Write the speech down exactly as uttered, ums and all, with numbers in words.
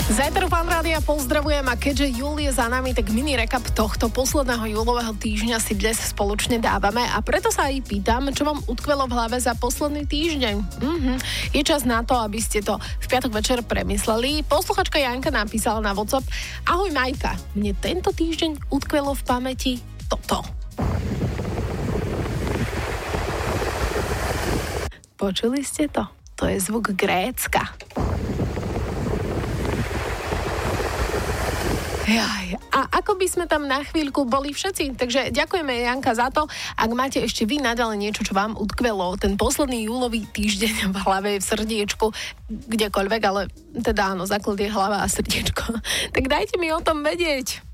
Zajtra Fan Rádia pozdravujem a keďže júl je za nami, tak mini recap tohto posledného júlového týždňa si dnes spoločne dávame a preto sa aj pýtam, čo vám utkvelo v hlave za posledný týždeň. Mhm. Je čas na to, aby ste to v piatok večer premysleli. Posluchačka Janka napísala na WhatsApp: Ahoj Majka, mne tento týždeň utkvelo v pamäti toto. Počuli ste to? To je zvuk Grécka. Jaj, a ako by sme tam na chvíľku boli všetci. Takže ďakujeme, Janka, za to. Ak máte ešte vy naďalej niečo, čo vám utkvelo ten posledný júlový týždeň v hlave, v srdiečku, kdekoľvek, ale teda áno, základ je hlava a srdiečko, tak dajte mi o tom vedieť.